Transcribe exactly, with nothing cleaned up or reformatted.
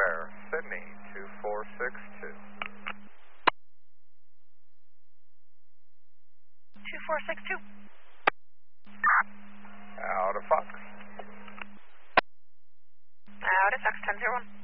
Square, Sydney, two four six two. two four six two. Out of Fox. Out of Fox, ten zero one.